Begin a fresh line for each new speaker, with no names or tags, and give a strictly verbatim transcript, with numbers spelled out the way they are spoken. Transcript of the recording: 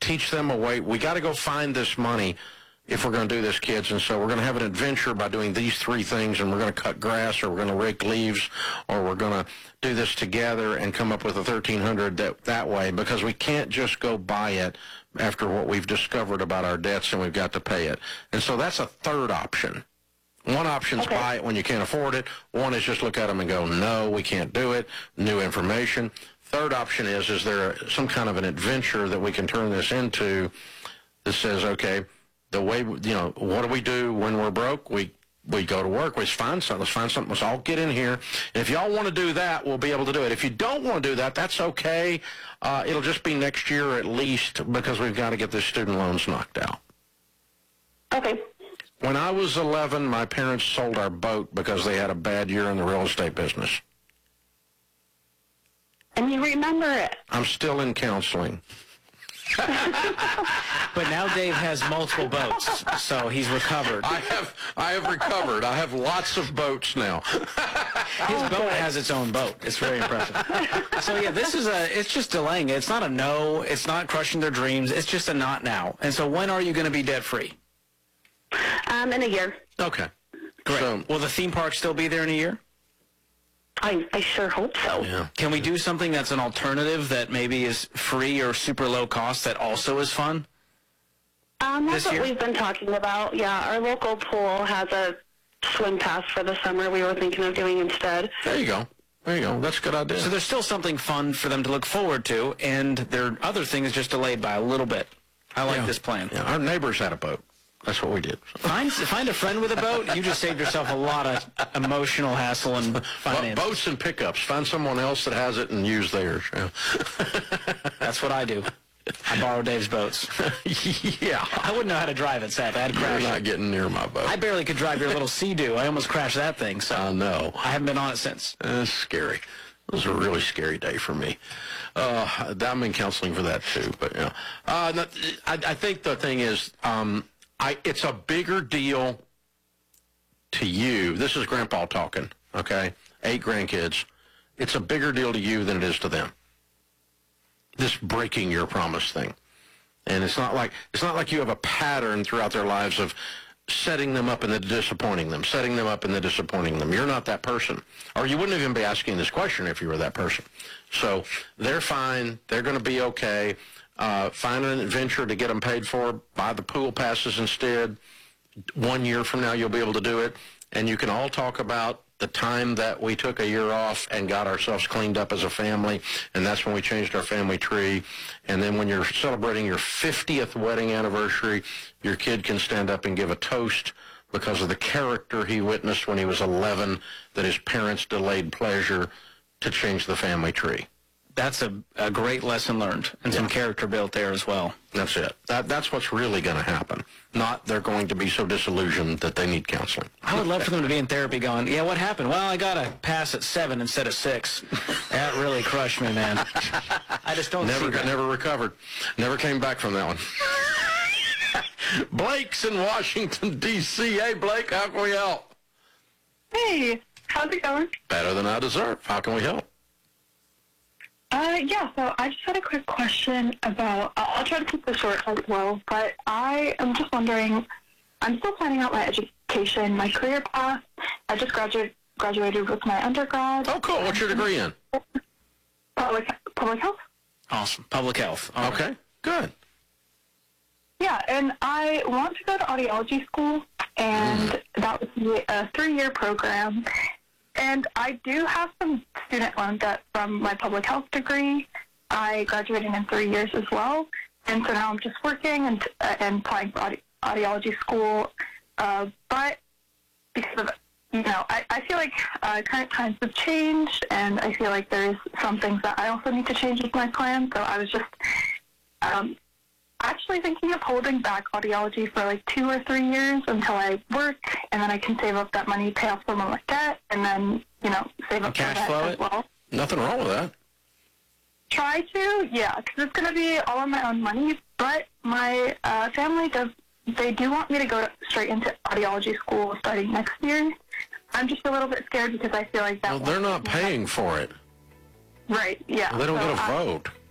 teach them a way. We got to go find this money if we're going to do this, kids. And so we're going to have an adventure by doing these three things, and we're going to cut grass, or we're going to rake leaves, or we're going to do this together and come up with a thirteen hundred that, that way, because we can't just go buy it after what we've discovered about our debts and we've got to pay it. And so that's a third option. One option is
Okay.
buy it when you can't afford it. One is just look at them and go, no, we can't do it, new information. Third option is, is there some kind of an adventure that we can turn this into that says, okay, the way, you know, what do we do when we're broke? We we go to work. We find something. Let's find something. Let's all get in here. And if y'all want to do that, we'll be able to do it. If you don't want to do that, that's okay. Uh, it'll just be next year at least, because we've got to get the student loans knocked out.
Okay.
When I was eleven, my parents sold our boat because they had a bad year in the real estate business.
And you remember it.
I'm still in counseling.
But now Dave has multiple boats, so he's recovered.
I have I have recovered. I have lots of boats now.
His boat has its own boat. It's very impressive. So yeah, this is a, it's just delaying it. It's not a no. It's not crushing their dreams. It's just a not now. And so when are you going to be debt free?
Um, in a year.
Okay.
Great.
So,
Will the theme park still be there in a year?
I, I sure hope so.
yeah.
Can we do something that's an alternative that maybe is free or super low cost that also is fun?
Um, that's
This
what
year?
we've been talking about. Yeah, our local pool has a swim pass for the summer we were thinking of doing instead.
There you go. There you go. That's a good idea.
So there's still something fun for them to look forward to, and their other thing is just delayed by a little bit. I like
Yeah.
this plan.
Yeah, our neighbors had a boat. That's what we did.
Find find a friend with a boat. You just saved yourself a lot of emotional hassle and
Bo-
finance.
boats and pickups. Find someone else that has it and use theirs. Yeah.
That's what I do. I borrow Dave's boats.
Yeah.
I wouldn't know how to drive it, Seth. I'd
You're
crash
not
it.
getting near my boat.
I barely could drive your little Sea-Doo. I almost crashed that thing, so
I know.
I haven't been on it since.
It's scary. It was a really scary day for me. Uh, I'm in counseling for that too. But yeah, uh, no, I, I think the thing is, um, I it's a bigger deal to you. This is Grandpa talking. Okay, eight grandkids. It's a bigger deal to you than it is to them. This breaking your promise thing, and it's not like it's not like you have a pattern throughout their lives of setting them up and then disappointing them, setting them up and then disappointing them. You're not that person. Or you wouldn't even be asking this question if you were that person. So they're fine. They're going to be okay. Uh, find an adventure to get them paid for. Buy the pool passes instead. One year from now, you'll be able to do it. And you can all talk about the time that we took a year off and got ourselves cleaned up as a family, and that's when we changed our family tree. And then when you're celebrating your fiftieth wedding anniversary, your kid can stand up and give a toast because of the character he witnessed when he was eleven, that his parents delayed pleasure to change the family tree.
That's a, a great lesson learned, and some character built there as well.
That's it. That, that's what's really going to happen. Not they're going to be so disillusioned that they need counseling.
I would love for them to be in therapy going, yeah, what happened? Well, I got a pass at seven instead of six. That really crushed me, man. I just don't
Never,
see that.
never recovered. Never came back from that one. Blake's in Washington, D C Hey, Blake, how can we help?
Hey, how's it going?
Better than I deserve. How can we help?
Uh, yeah, so I just had a quick question about, I'll I'll try to keep this short as well, but I am just wondering, I'm still planning out my education, my career path. I just graduated graduated with my undergrad.
Oh, cool. What's your degree in?
Public, public health?
Awesome. Public health. All right.
Okay, good.
Yeah, and I want to go to audiology school, and that would be a three-year program. And I do have some student loan debt from my public health degree. I graduated in three years as well, and so now I'm just working and uh, and applying for audi- audiology school. Uh, but because of, you know, I, I feel like uh, current times have changed, and I feel like there's some things that I also need to change with my plan. So I was just um, actually thinking of holding back audiology for like two or three years until I work, and then I can save up that money, pay off some of my debt, and then, you know, save up for
cash
that
flow
as
it?
well.
Nothing wrong with that.
Try to, yeah, because it's going to be all of my own money, but my uh, family does, they do want me to go straight into audiology school starting next year. I'm just a little bit scared because I feel like that
Well, they're not
won't-
paying for it.
Right, yeah.
They don't
So
get a
I-
vote.